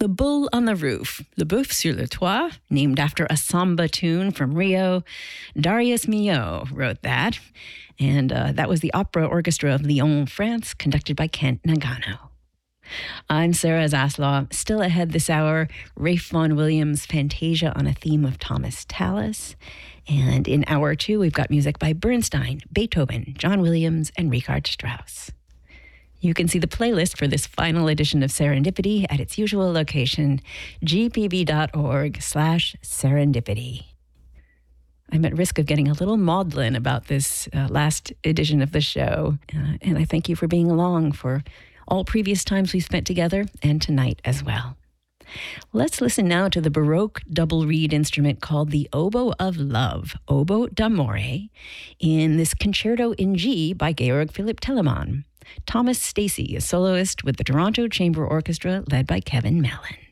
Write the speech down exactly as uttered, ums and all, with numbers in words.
The Bull on the Roof, Le Boeuf sur le Toit, named after a samba tune from Rio. Darius Milhaud wrote that. And uh, that was the Opera Orchestra of Lyon, France, conducted by Kent Nagano. I'm Sarah Zaslaw. Still ahead this hour, Ralph Vaughan Williams' Fantasia on a theme of Thomas Tallis. And in hour two, we've got music by Bernstein, Beethoven, John Williams, and Richard Strauss. You can see the playlist for this final edition of Serendipity at its usual location, gpb.org slash serendipity. I'm at risk of getting a little maudlin about this uh, last edition of the show, uh, and I thank you for being along for all previous times we've spent together and tonight as well. Let's listen now to the Baroque double reed instrument called the Oboe of Love, Oboe d'Amore, in this Concerto in G by Georg Philipp Telemann. Thomas Stacey, a soloist with the Toronto Chamber Orchestra led by Kevin Mellon.